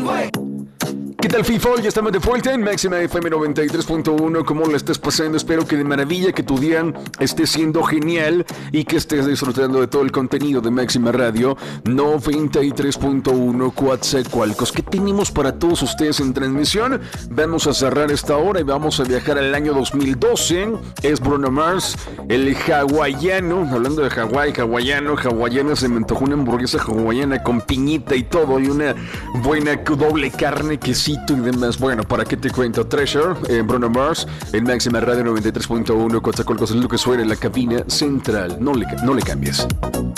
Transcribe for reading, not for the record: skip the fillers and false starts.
¿Qué tal, FIFO? Ya estamos de vuelta en Máxima FM 93.1. ¿Cómo la estás pasando? Espero que de maravilla, que tu día esté siendo genial y que estés disfrutando de todo el contenido de Máxima Radio 93.1 Coatzacoalcos. ¿Qué tenemos para todos ustedes en transmisión? Vamos a cerrar esta hora y vamos a viajar al año 2012. Es Bruno Mars, el hawaiano. Hablando de Hawái, hawaiana, se me antojó una hamburguesa hawaiana con piñita y todo, y una buena doble carne, quesito y demás. Bueno, ¿para qué te cuento? Treasure, Bruno Mars, en Máxima Radio 93.1 Coatzacoalcos, es lo que suena en la cabina central. No le cambies.